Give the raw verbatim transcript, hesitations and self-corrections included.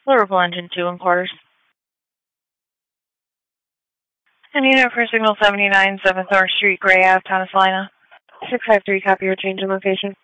Liverpool engine two in quarters. And unit for signal seventy-nine, seventh North Street, Gray Ave, Thomas Lina. six five three, copy your change in location.